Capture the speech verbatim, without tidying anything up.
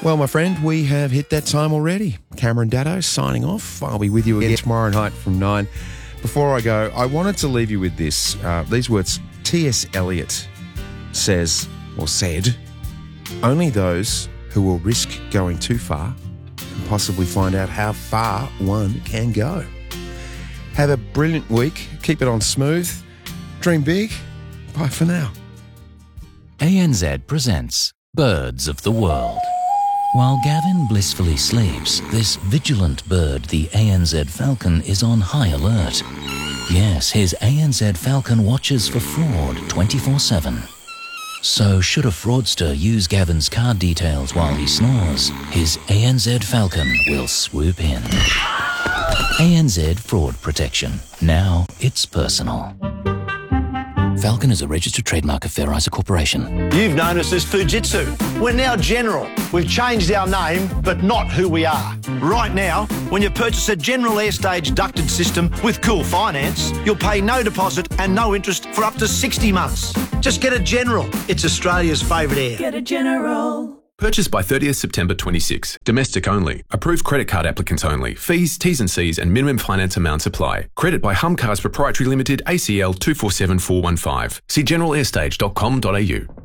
Well, my friend, we have hit that time already. Cameron Daddo signing off. I'll be with you again tomorrow night from nine. Before I go, I wanted to leave you with this. Uh, these words. T S Eliot says, or said, only those who will risk going too far can possibly find out how far one can go. Have a brilliant week. Keep it on smooth. Dream big. Bye for now. A N Z presents Birds of the World. While Gavin blissfully sleeps, this vigilant bird, the A N Z falcon, is on high alert. Yes, his A N Z falcon watches for fraud twenty-four seven. So should a fraudster use Gavin's card details while he snores, his A N Z falcon will swoop in. A N Z Fraud Protection. Now it's personal. Falcon is a registered trademark of Fair Isa Corporation. You've known us as Fujitsu. We're now General. We've changed our name, but not who we are. Right now, when you purchase a General Airstage ducted system with Cool Finance, you'll pay no deposit and no interest for up to sixty months. Just get a General. It's Australia's favourite air. Get a General. Purchased by thirtieth September twenty-six. Domestic only. Approved credit card applicants only. Fees, T's and C's and minimum finance amounts apply. Credit by Humcars Proprietary Limited, A C L two four seven four one five. See general airstage dot com dot a u.